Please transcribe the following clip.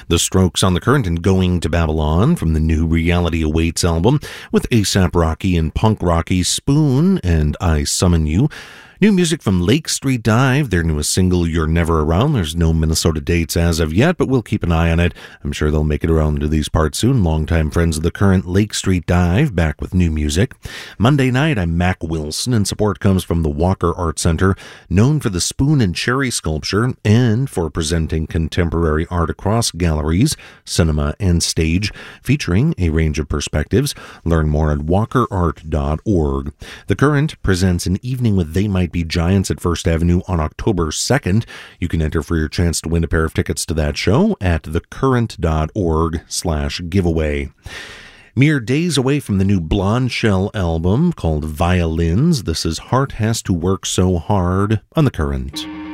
The Strokes on the Current and Going to Babylon from the new Reality Awaits album, with A$AP Rocky and Punk Rocky's Spoon and I Summon You. New music from Lake Street Dive, their newest single, You're Never Around. There's no Minnesota dates as of yet, but we'll keep an eye on it. I'm sure they'll make it around to these parts soon. Longtime friends of the Current, Lake Street Dive, back with new music. Monday night, I'm Mac Wilson, and support comes from the Walker Art Center, known for the Spoon and Cherry sculpture and for presenting contemporary art across galleries, cinema, and stage, featuring a range of perspectives. Learn more at walkerart.org. The Current presents an evening with They Might Be Giants at First Avenue on October 2nd. You can enter for your chance to win a pair of tickets to that show at thecurrent.org/giveaway. Mere days away from the new Blonde Shell album called Violins, this is Heart Has to Work So Hard on The Current.